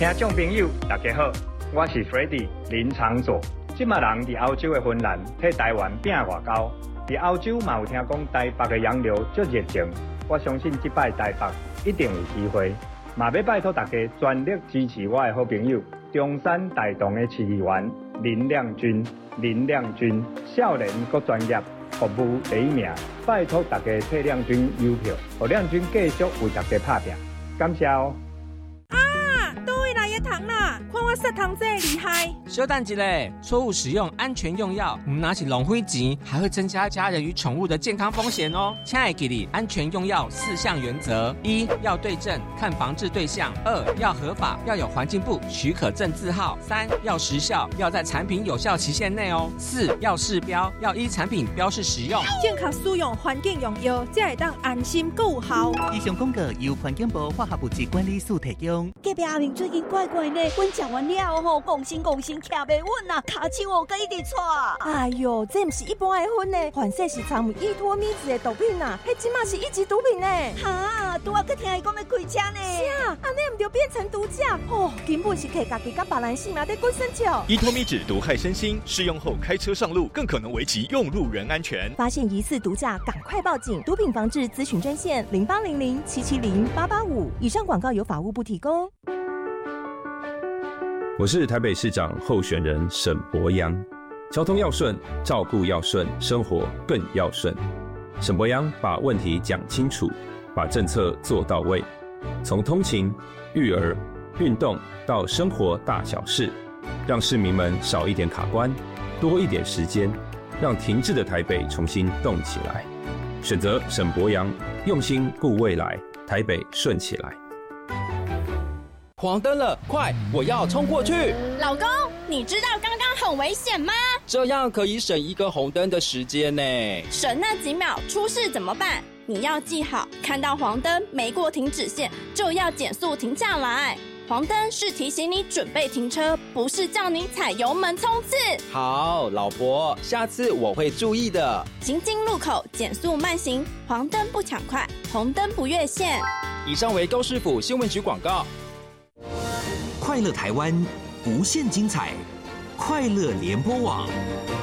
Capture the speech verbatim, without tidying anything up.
听众朋友，大家好，我是 Freddie 林长佐。即马人伫欧洲的芬兰替台湾拼外交，伫欧洲嘛有听讲台北的洋流足热情。我相信即摆台北一定有机会，嘛要拜托大家全力支持我的好朋友中山大同的市议员林亮君。林亮君少年阁专业，服务第一名，拜托大家替亮君邮票，让亮君继续为大家拍拼。感谢哦。 倒位来的糖啦，看我色糖这厉害。 稍等一下，错误使用安全用药，唔拿起浪费钱，还会增加家人与宠物的健康风险哦。亲爱的你，安全用药四项原则：一要对症，看防治对象；二要合法，要有环境部许可证字号；三要时效，要在产品有效期限内哦；四要试标，要依产品标示使用。 健康使用，环境用药，才会当安心有效。 以上广告由环境部化学物质管理署提供。 隔壁阿明最近怪怪呢，阮食完了吼，讲心讲心徛袂稳啊，骹手哦，佮一直喘。 哎呦，这不是一般的薰呢，反正是掺有依托咪子的毒品啊，迄即马是一级毒品呢。 哈，拄啊，佮听伊讲要开车呢。 是啊，安尼唔就变成毒驾哦？根本是摕家己甲别人性命在滚身笑。 依托咪酯毒害身心，试用后开车上路更可能危及用路人安全。 发现疑似毒驾，赶快报警！毒品防治咨询专线零八零零七七零八八五。以上广告由法务部提供。 我是台北市长候选人沈伯洋。交通要顺，照顾要顺，生活更要顺。沈伯洋把问题讲清楚，把政策做到位，从通勤、育儿、运动到生活大小事，让市民们少一点卡关，多一点时间，让停滞的台北重新动起来。选择沈伯洋，用心顾未来，台北顺起来。 黄灯了，快！我要冲过去。 老公，你知道刚刚很危险吗？ 这样可以省一个红灯的时间呢。 省那几秒，出事怎么办？你要记好，看到黄灯没过停止线，就要减速停下来。黄灯是提醒你准备停车，不是叫你踩油门冲刺。 好，老婆，下次我会注意的。 行经路口减速慢行，黄灯不抢快，红灯不越线。 以上为高市府新闻局广告。 快乐台湾，无限精彩，快乐联播网。